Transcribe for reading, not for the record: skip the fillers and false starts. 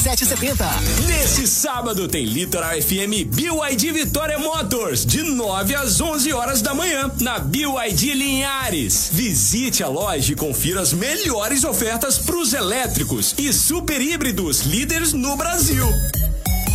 770. Nesse sábado tem Litoral FM BYD Vitória Motors, de 9 às 11 horas da manhã, na BYD Linhares. Visite a loja e confira as melhores ofertas para os elétricos e super híbridos líderes no Brasil.